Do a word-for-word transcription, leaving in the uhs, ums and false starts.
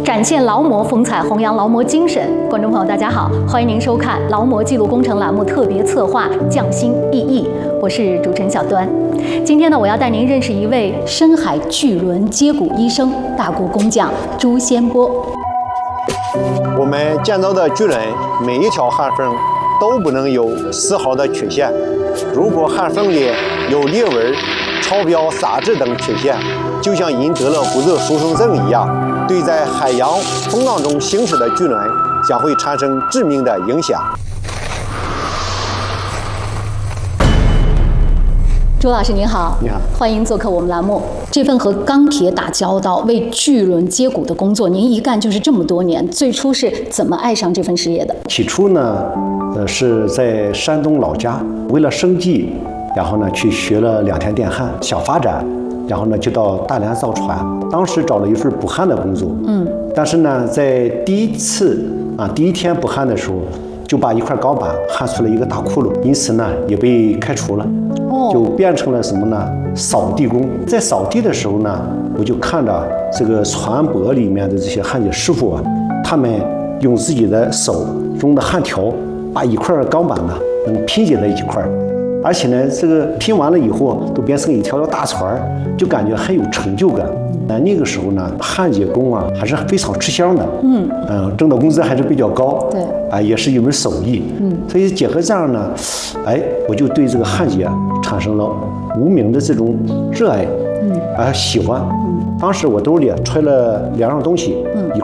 展现劳模风采，弘扬劳模精神。观众朋友，大家好，欢迎您收看劳模记录工程栏目特别策划《匠心熠熠》，我是主持人小端。今天呢，我要带您认识一位深海巨轮接骨医生、大国工匠朱先波。 我们建造的巨轮每一条焊缝都不能有丝毫的缺陷，如果焊缝里有裂纹、超标、撒质等缺陷，就像人得了骨质疏松症一样，对在海洋风浪中行驶的巨轮将会产生致命的影响。 朱老师您好， 你好， 欢迎做客我们栏目。这份和钢铁打交道、为巨轮接骨的工作，您一干就是这么多年。最初是怎么爱上这份事业的？ 起初呢，呃，是在山东老家，为了生计，然后呢去学了两天电焊，想发展，然后呢就到大连造船。当时找了一份补焊的工作，嗯，但是呢，在第一次啊第一天补焊的时候，就把一块钢板焊出了一个大窟窿，因此呢也被开除了。就变成了什么呢？扫地工。在扫地的时候呢，我就看着这个船舶里面的这些焊接师傅啊，他们用自己的手中的焊条，把一块钢板呢能拼接在一块，而且呢，这个拼完了以后都变成一条条大船，就感觉很有成就感。那那个时候呢，焊接工啊还是非常吃香的，嗯嗯、呃，挣的工资还是比较高， 对， 啊，也是一门手艺，嗯，所以结合这样呢，哎，我就对这个焊接产生了无名的这种热爱，嗯，啊喜欢。嗯，当时我兜里揣了两样东西，嗯，一